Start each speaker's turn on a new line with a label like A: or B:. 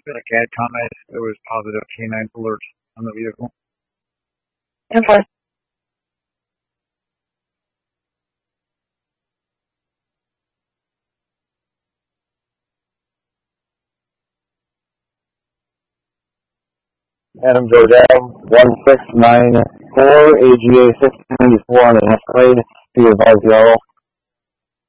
A: been a CAD comment. There was positive canine alert on the vehicle.
B: Okay.
C: Adam Jordell, 1694, AGA 1694 on an Escalade. Be advised, y'all.